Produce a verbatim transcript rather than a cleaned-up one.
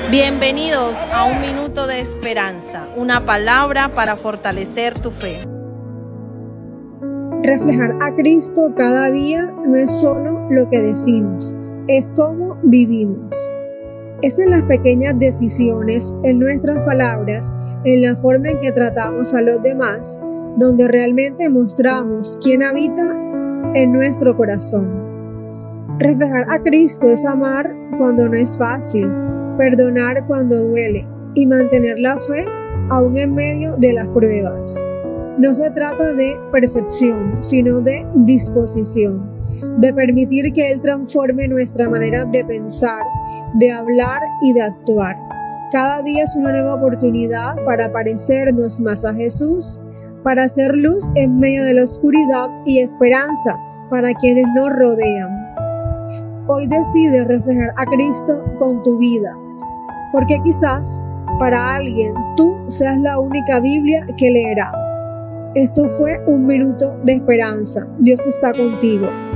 Bienvenidos a un minuto de esperanza, una palabra para fortalecer tu fe. Reflejar a Cristo cada día no es solo lo que decimos, es cómo vivimos. Es en las pequeñas decisiones, en nuestras palabras, en la forma en que tratamos a los demás, donde realmente mostramos quién habita en nuestro corazón. Reflejar a Cristo es amar cuando no es fácil, perdonar cuando duele y mantener la fe aún en medio de las pruebas. No se trata de perfección, sino de disposición, de permitir que Él transforme nuestra manera de pensar, de hablar y de actuar. Cada día es una nueva oportunidad para parecernos más a Jesús, para hacer luz en medio de la oscuridad y esperanza para quienes nos rodean. Hoy decide reflejar a Cristo con tu vida, porque quizás para alguien tú seas la única Biblia que leerá. Esto fue un minuto de esperanza. Dios está contigo.